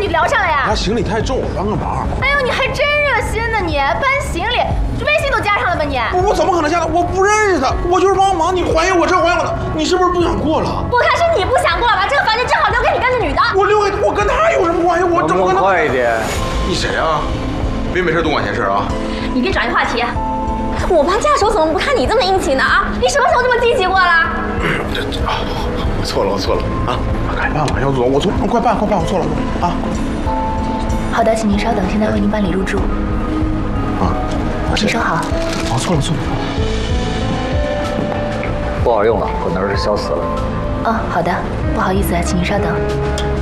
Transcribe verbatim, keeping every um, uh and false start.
你聊上来呀？ 他行李太重，我帮个忙。 哎呦，你还真热心呢你，搬行李，微信都加上了吧你？ 我我怎么可能加的？我不认识他，我就是帮忙。你怀疑我这怀疑我的，你是不是不想过了？ 我看是你不想过了吧？这个房间正好留给你跟这女的。 我留给我跟他有什么关系？我怎么可能？ 快一点！ 你谁啊？别没事多管闲事啊！ 你别转移话题。我搬家的时候怎么不看你这么殷勤呢啊？你什么时候这么积极过了？ 这这啊，我错了，我错了啊！开办吧，要走，我错，快办，快办，我错了啊！ 好的，请您稍等，现在为您办理入住。 啊， 请收好。 我错了，错了。 不好用了，我那儿是消死了。 哦，好的，不好意思啊，请您稍等。